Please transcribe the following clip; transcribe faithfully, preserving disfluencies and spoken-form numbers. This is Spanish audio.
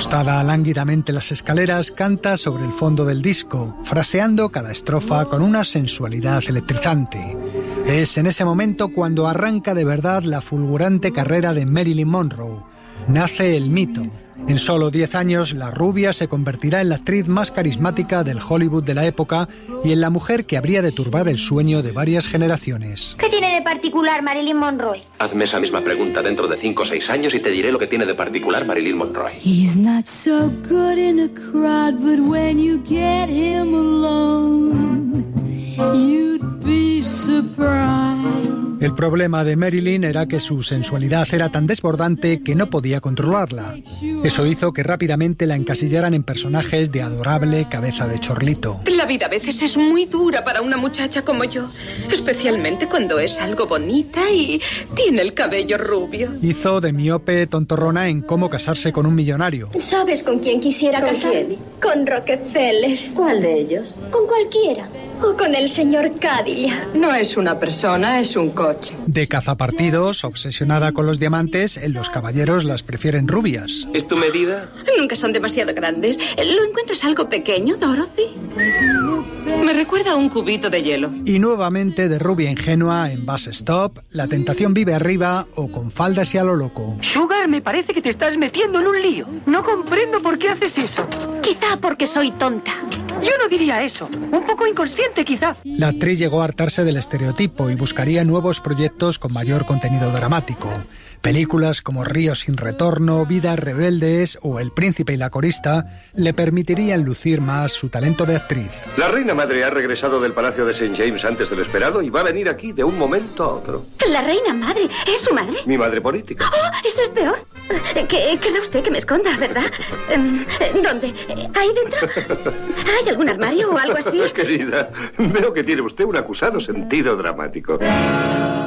Recostada lánguidamente en las escaleras, canta sobre el fondo del disco, fraseando cada estrofa con una sensualidad electrizante. Es en ese momento cuando arranca de verdad la fulgurante carrera de Marilyn Monroe. Nace el mito. En solo diez años, la rubia se convertirá en la actriz más carismática del Hollywood de la época y en la mujer que habría de turbar el sueño de varias generaciones. ¿Qué tiene de particular Marilyn Monroe? Hazme esa misma pregunta dentro de cinco o seis años y te diré lo que tiene de particular Marilyn Monroe. He's not so good in a crowd, but when you get him alone, you'd be surprised. El problema de Marilyn era que su sensualidad era tan desbordante que no podía controlarla. Eso hizo que rápidamente la encasillaran en personajes de adorable cabeza de chorlito. La vida a veces es muy dura para una muchacha como yo, especialmente cuando es algo bonita y tiene el cabello rubio. Hizo de miope tontorrona en Cómo casarse con un millonario. ¿Sabes con quién quisiera ¿Con casarme? quién? Con Rockefeller. ¿Cuál de ellos? Con cualquiera. O con el señor Cadillac. No es una persona, es un coche. De cazapartidos, obsesionada con los diamantes, los caballeros las prefieren rubias. ¿Es tu medida? Nunca son demasiado grandes. ¿Lo encuentras algo pequeño, Dorothy? Me recuerda a un cubito de hielo. Y nuevamente de rubia ingenua en Bus Stop, La tentación vive arriba o Con faldas y a lo loco. Sugar, me parece que te estás metiendo en un lío. No comprendo por qué haces eso. Quizá porque soy tonta. Yo no diría eso. Un poco inconsciente, quizá. La actriz llegó a hartarse del estereotipo y buscaría nuevos proyectos con mayor contenido dramático. Películas como Río sin retorno, Vidas rebeldes o El príncipe y la corista le permitirían lucir más su talento de actriz. La reina madre ha regresado del palacio de Saint James antes de lo esperado y va a venir aquí de un momento a otro. ¿La reina madre? ¿Es su madre? Mi madre política. Oh, eso es peor. Que, queda usted que me esconda, ¿verdad? ¿Dónde? ¿Ahí dentro? ¿Hay algún armario o algo así? Querida, veo que tiene usted un acusado sentido dramático.